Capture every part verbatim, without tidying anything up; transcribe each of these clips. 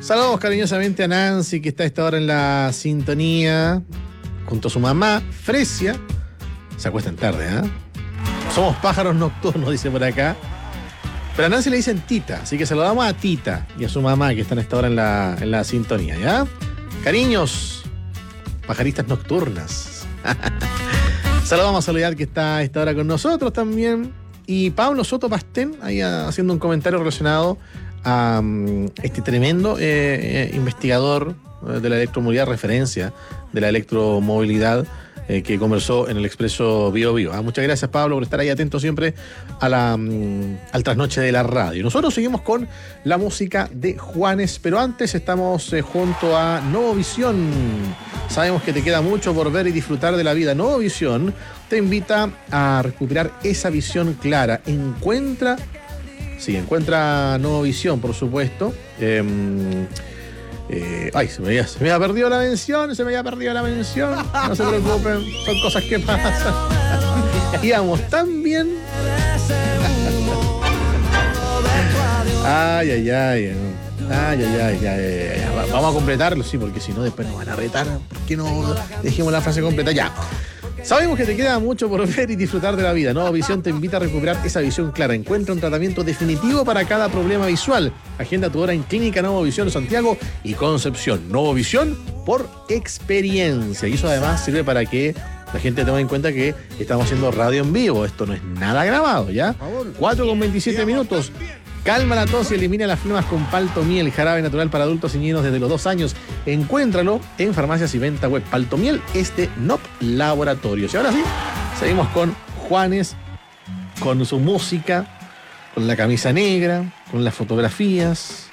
Saludos cariñosamente a Nancy, que está a esta hora en la sintonía, junto a su mamá, Fresia. Se acuestan tarde, ¿eh? Somos pájaros nocturnos, dice por acá. Pero a Nancy le dicen Tita, así que saludamos a Tita y a su mamá, que están a esta hora en la, en la sintonía, ¿ya? Cariños, pajaristas nocturnas. Saludamos a Soledad, que está a esta hora con nosotros también. Y Pablo Soto Pastén, ahí haciendo un comentario relacionado a um, este tremendo eh, eh, investigador de la electromovilidad, referencia de la electromovilidad, eh, que conversó en el Expreso Bio Bio. Ah, muchas gracias, Pablo, por estar ahí atento siempre a la, um, al trasnoche de la radio. Nosotros seguimos con la música de Juanes, pero antes estamos eh, junto a Novovisión. Sabemos que te queda mucho por ver y disfrutar de la vida. Novovisión te invita a recuperar esa visión clara. Encuentra, sí, encuentra Novovisión, por supuesto. Eh, eh, ay, se me, había, se me había perdido la mención, se me había perdido la mención. No se preocupen, son cosas que pasan. Íbamos tan bien. Ay, ay, ay. Ay, ay, ay, ay, ay, ay. Vamos a completarlo, sí, porque si no después nos van a retar. ¿Por qué no dejemos la frase completa? Ya. Sabemos que te queda mucho por ver y disfrutar de la vida. Novovisión te invita a recuperar esa visión clara. Encuentra un tratamiento definitivo para cada problema visual. Agenda tu hora en Clínica Novovisión Santiago y Concepción. Novovisión por experiencia. Y eso además sirve para que la gente tenga en cuenta que estamos haciendo radio en vivo. Esto no es nada grabado, ¿ya? cuatro con veintisiete minutos. Calma la tos y elimina las flemas con Paltomiel, jarabe natural para adultos y niños desde los dos años. Encuéntralo en farmacias y venta web. Paltomiel es de N O P Laboratorios. Y ahora sí, seguimos con Juanes, con su música, con la camisa negra, con las fotografías.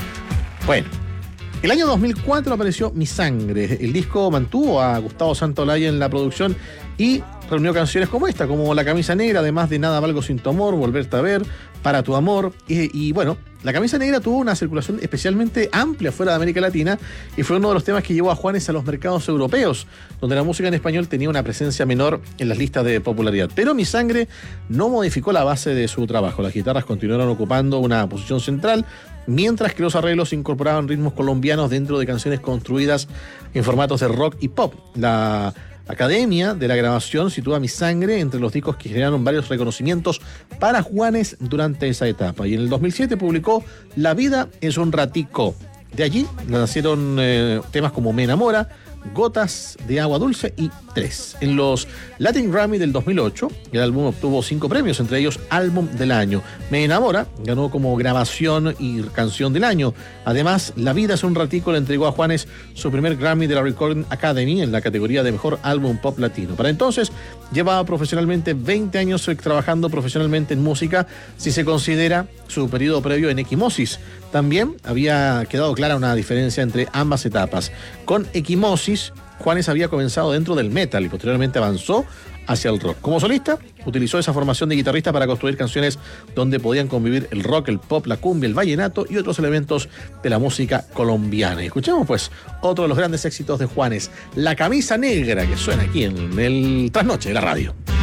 Bueno, el año dos mil cuatro apareció Mi Sangre. El disco mantuvo a Gustavo Santaolalla en la producción y reunió canciones como esta, como La Camisa Negra, además de Nada Valgo Sin Tu Amor, Volverte a Ver, Para Tu Amor. Y, y bueno, La Camisa Negra tuvo una circulación especialmente amplia fuera de América Latina y fue uno de los temas que llevó a Juanes a los mercados europeos, donde la música en español tenía una presencia menor en las listas de popularidad. Pero Mi Sangre no modificó la base de su trabajo. Las guitarras continuaron ocupando una posición central, mientras que los arreglos incorporaban ritmos colombianos dentro de canciones construidas en formatos de rock y pop. La Academia de la Grabación sitúa Mi Sangre entre los discos que generaron varios reconocimientos para Juanes durante esa etapa. Y en el dos mil siete publicó La Vida es un Ratico. De allí nacieron eh, temas como Me Enamora, Gotas de Agua Dulce y Tres. En los Latin Grammy del dos mil ocho, el álbum obtuvo cinco premios, entre ellos Álbum del Año. Me Enamora ganó como grabación y canción del año. Además, La Vida es un Ratico le entregó a Juanes su primer Grammy de la Recording Academy en la categoría de Mejor Álbum Pop Latino. Para entonces, llevaba profesionalmente veinte años trabajando profesionalmente en música, si se considera su periodo previo en Equimosis. También había quedado clara una diferencia entre ambas etapas. Con Equimosis, Juanes había comenzado dentro del metal y posteriormente avanzó hacia el rock. Como solista, utilizó esa formación de guitarrista para construir canciones donde podían convivir el rock, el pop, la cumbia, el vallenato y otros elementos de la música colombiana. Y escuchemos pues otro de los grandes éxitos de Juanes, La Camisa Negra, que suena aquí en el trasnoche de la radio.